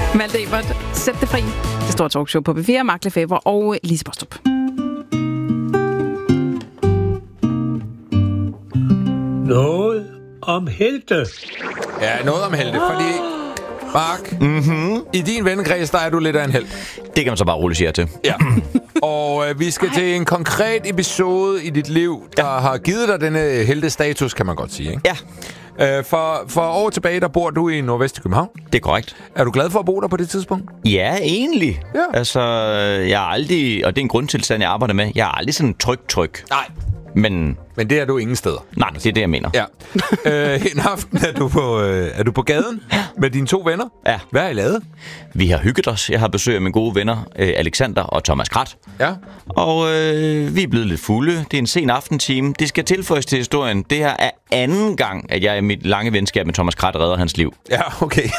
Malte Ebert, sæt det fri. Det store talkshow på B4, Mark Lefebvre og Lise Bostrup. Noget om helte. Ja, noget om helte, fordi... Mark, i din vennekreds, der er du lidt af en helt. Det kan man så bare roligt sige til. Ja. Og vi skal til en konkret episode i dit liv, der har givet dig denne heltestatus, kan man godt sige, ikke? Ja. For år tilbage, der bor du i Nordvest i København. Det er korrekt. Er du glad for at bo der på det tidspunkt? Ja, egentlig. Ja. Altså, jeg er aldrig, og det er en grundtilstand, jeg arbejder med, jeg er aldrig sådan tryg. Nej. Men det er du ingen steder. nej, det er det, jeg mener. Ja. En aften er du på gaden med dine 2 venner. Ja. Hvad har I lavet? Vi har hygget os. Jeg har besøg af mine gode venner, Alexander og Thomas Krat. Ja. Og vi er blevet lidt fulde. Det er en sen aftentime. Det skal tilføjes til historien. Det her er anden gang, at jeg i mit lange venskab med Thomas Krat redder hans liv. Ja, okay.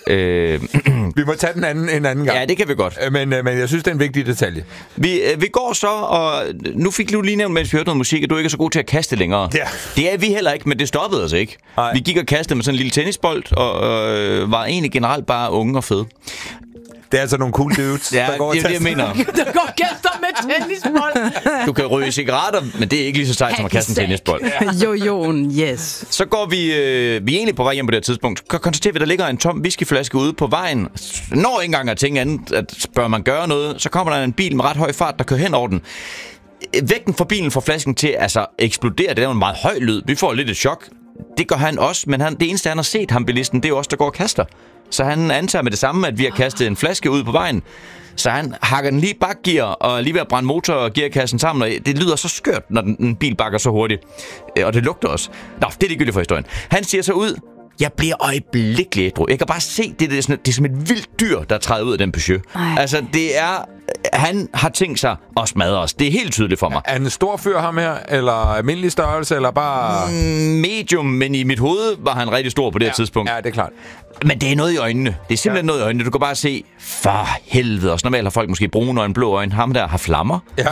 Vi må tage den en anden gang. Ja, det kan vi godt. Men jeg synes, det er en vigtig detalje. Vi går så, og nu fik du lige nævnt, mens vi hørte noget musik, at du ikke er så god til at kaste længere. Ja. Det er vi heller ikke, men det stoppede os ikke. Nej. Vi gik og kastede med sådan en lille tennisbold, og var egentlig generelt bare unge og fede. Det er altså nogle cool dudes, Ja, der går det er det, jeg mener. Der går gæster med tennisbold. Du kan ryge cigaretter, men det er ikke lige så sejt som at kaste en tennisbold. Jojon, yes. Så går vi er egentlig på vej hjem på det her tidspunkt. Konstaterer vi, at der ligger en tom whiskyflaske ude på vejen. Når ikke engang at tænke andet, at bør man gøre noget, så kommer der en bil med ret høj fart, der kører hen over den. Vægten fra bilen får flasken til altså eksplodere. Det er jo en meget høj lyd. Vi får lidt et chok. Det gør han også, men det eneste, han har set ham, bilisten, det er jo også der går og kaster. Så han antager med det samme, at vi har kastet en flaske ud på vejen. Så han hakker den lige i bakgear og lige ved at brænde motor og gearkassen sammen. Og det lyder så skørt, når en bil bakker så hurtigt. Og det lugter også. Nå, det er ligegyldigt for historien. Han siger så ud: jeg bliver øjeblikkeligt ædru. Jeg kan bare se, det er som et vildt dyr, der træder ud af den Peugeot. Altså, det er... Han har tænkt sig at smadre os. Det er helt tydeligt for mig. Er han en stor fyr, ham her? Eller almindelig størrelse? Eller bare... Medium, men i mit hoved var han rigtig stor på det her tidspunkt. Ja, det er klart. Men det er noget i øjnene. Det er simpelthen noget i øjnene. Du kan bare se, for helvede. Og normalt har folk måske brune øjne, blå øjne. Ham der har flammer. Ja.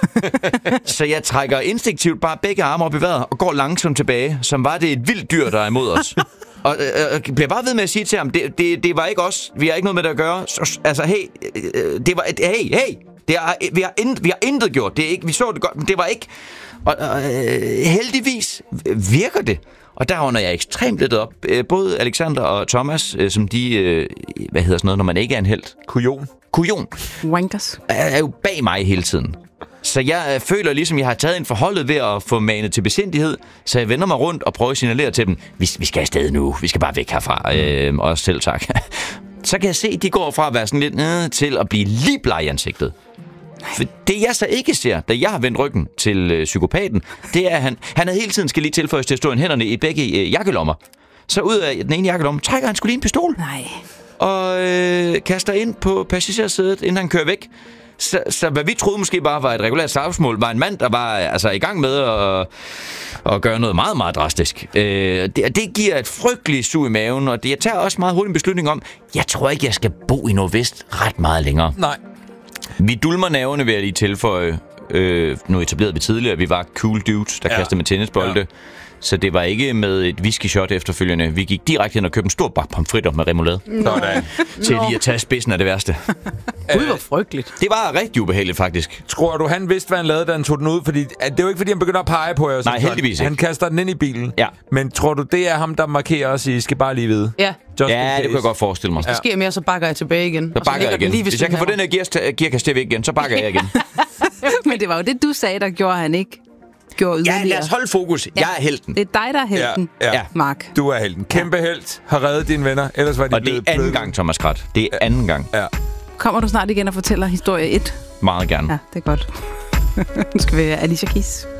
Så jeg trækker instinktivt bare begge arme op i vejret og går langsomt tilbage, som var det et vildt dyr, der er imod os. Og bliver bare ved med at sige til ham, det var ikke os. Vi har ikke noget med det at gøre. Altså, hey, det var... Hey! Vi har intet gjort. Det er ikke, vi så det godt, men det var ikke... Og heldigvis virker det. Og der under jeg ekstremt lidt op. Både Alexander og Thomas, som de... hvad hedder sådan noget, når man ikke er en helt? Kujon. Wankers. Er jo bag mig hele tiden. Så jeg føler ligesom, jeg har taget en forholdet ved at få manet til besindighed, så jeg vender mig rundt og prøver at signalere til dem, vi skal afsted nu, vi skal bare væk herfra, og selv tak. Så kan jeg se, at de går fra at være sådan lidt til at blive lige bleg i ansigtet. For det jeg så ikke ser, da jeg har vendt ryggen til psykopaten, det er, at han havde hele tiden skal lige tilføjes til at stå i hænderne i begge jakkelommer. Så ud af den ene jakkelomme trækker han sgu lige en pistol. Nej. Og kaster ind på passagersædet, inden han kører væk. Så hvad vi troede måske bare var et regulært slagsmål, var en mand, der var altså i gang med at gøre noget meget, meget drastisk. Det giver et frygteligt sug i maven, og jeg tager også meget hurtigt en beslutning om, jeg tror ikke, jeg skal bo i Nordvest ret meget længere. Nej. Vi dulmer nerverne ved at lige tilføje, nu etablerede vi tidligere, vi var cool dudes, der kastede med tennisbolde. Ja. Så det var ikke med et whisky-shot efterfølgende. Vi gik direkte hen og købte en stor bakke pomfritter med remoulade. Til lige at tage spidsen af det værste. Gud, hvor frygteligt. Det var rigtig ubehageligt, faktisk. Tror du, han vidste, hvad han lavede, da han tog den ud? Fordi det er jo ikke, fordi han begynder at pege på jer. Nej, heldigvis ikke. Han kaster den ind i bilen. Ja. Men tror du, det er ham, der markerer os i, skal bare lige vide? Ja. Ja, det kunne jeg godt forestille mig. Hvis det sker mere, så bakker jeg tilbage igen. Så bakker jeg igen. Hvis jeg kan få den her gearkasse væk igen, så bakker jeg igen. Men det var jo det, du sagde, der gjorde han ikke. Ja, lad os holde fokus. Jeg er helten. Det er dig, der er helten, Mark. Du er helten. Kæmpe helt. Har reddet dine venner. Ellers var de og det er anden gang, Thomas Krat. Det er anden gang. Ja. Kommer du snart igen og fortæller historie 1? Meget gerne. Ja, det er godt. Nu skal vi have Alicia Keys.